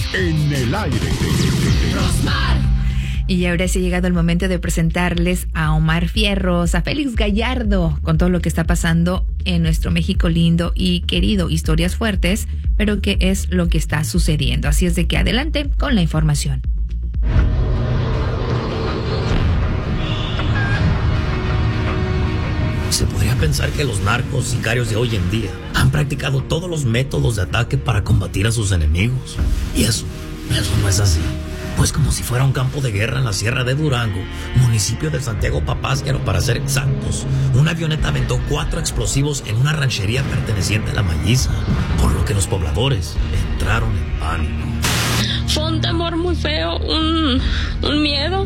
en el aire. Y ahora sí ha llegado el momento de presentarles a Omar Fierros, a Félix Gallardo, con todo lo que está pasando en nuestro México lindo y querido. Historias fuertes, pero qué es lo que está sucediendo. Así es de que adelante con la información. Se podría pensar que los narcos sicarios de hoy en día han practicado todos los métodos de ataque para combatir a sus enemigos. Y eso no es así. Pues como si fuera un campo de guerra en la Sierra de Durango, municipio de Santiago Papásquiaro para ser exactos, una avioneta aventó 4 explosivos en una ranchería perteneciente a La Malliza, por lo que los pobladores entraron en pánico. Fue un temor muy feo, un miedo.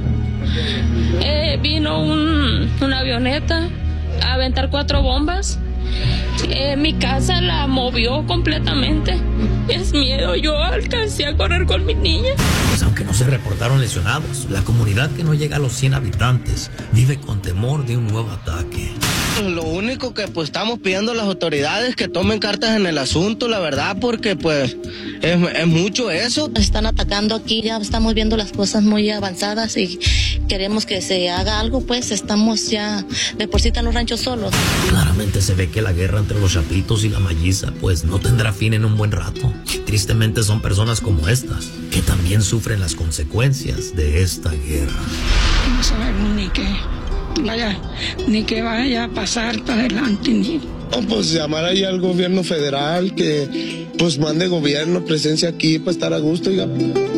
Vino una avioneta a aventar 4 bombas. Mi casa la movió completamente. Es miedo, yo alcancé a correr con mi niña. Pues aunque no se reportaron lesionados, la comunidad que no llega a los 100 habitantes vive con temor de un nuevo ataque. Lo único que pues estamos pidiendo a las autoridades que tomen cartas en el asunto, la verdad, porque pues es mucho eso. Están atacando aquí, ya estamos viendo las cosas muy avanzadas y queremos que se haga algo, pues estamos ya de por sí en los ranchos solos. Claramente se ve que la guerra entre los Chapitos y La Malliza pues no tendrá fin en un buen rato. Tristemente son personas como estas que también sufren las consecuencias de esta guerra. No sabemos ni qué vaya a pasar para adelante, ni... Pues llamar ahí al gobierno federal que pues mande gobierno, presencia aquí para estar a gusto, oiga.